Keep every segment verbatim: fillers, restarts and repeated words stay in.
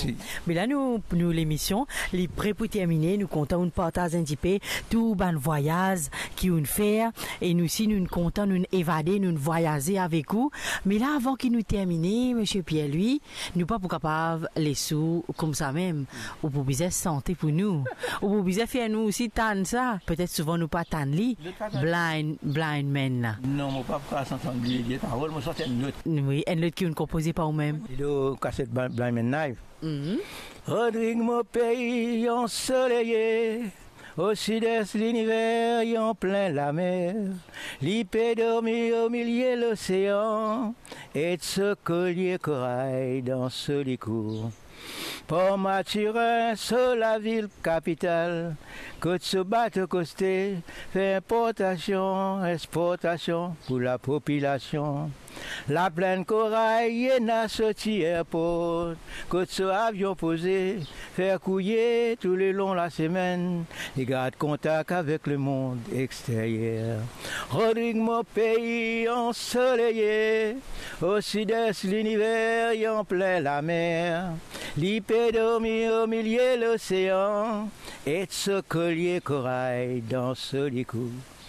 Si. Mais là, nous, nous l'émission, les prêts pour terminer, nous comptons nous partager un petit peu tout ban voyage qui nous fait et nous aussi nous comptons nous évader, nous voyager avec vous. Mais là, avant qu'il nous termine, monsieur Pierre, lui, nous pas pour capable les sous comme ça même, ou pour business santé pour nous, ou pour business faire nous aussi tan ça. Peut-être souvent nous pas tan li, blind, blind men là. Non, mon papa a s'entendre bien parole, moi sorti une autre. Oui, une autre qui nous composé par vous-même. Il a cassette blind men knife. Mm-hmm. Rodrigue, mon pays ensoleillé, au sud-est l'univers y en plein la mer, l'ipé dormi au milieu de l'océan, et de ce collier corail dans ce licourt. Port Mathurin, sur la ville capitale, côte ce bateau costé, fait importation, exportation pour la population. La plaine corail et n'a sorti airport, côte ce avion posé, faire couiller tout le long la semaine, et garde contact avec le monde extérieur. Rodrigue, mon pays ensoleillé, au sud-est l'univers y en plein la mer, l'ipé dormi au milieu de l'océan, et de ce collier corail dans ce licourt.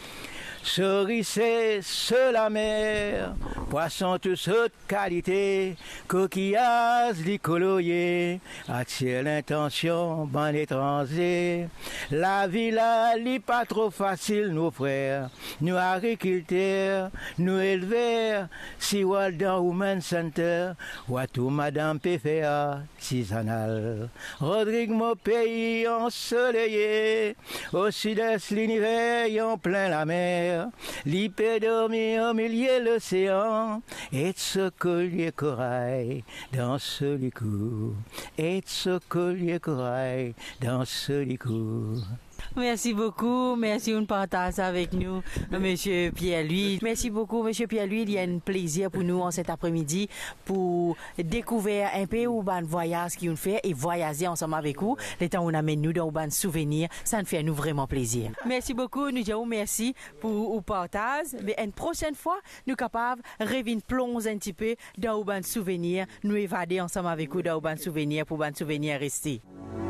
Cerissé sur la mer, poissons tous haute qualité, coquillages licoloyés, attire l'intention, ban étranger. La villa n'est pas trop facile, nos frères, nous agriculteurs, nous éleveurs, si Walden Women Center, ou à tout Madame P F A, artisanal. Rodrigue, mon pays ensoleillé, au sud-est l'univers y en plein la mer. L'ipé dormi au milieu de l'océan, et de ce collier corail dans ce licourt, et de ce collier corail dans ce licourt. Merci beaucoup, merci de partager avec nous, monsieur Pierre-Louis. Merci beaucoup, monsieur Pierre-Louis. Il y a un plaisir pour nous en cet après-midi pour découvrir un peu où ban voyage qui nous fait et voyager ensemble avec vous. Le temps où on amène nous dans ban souvenir, ça nous fait nous vraiment plaisir. Merci beaucoup, nous disons merci pour le partage. Mais une prochaine fois, nous sommes capables de revenir plonger un petit peu dans ban souvenir, nous évader ensemble avec vous dans ban souvenir pour ban souvenir rester.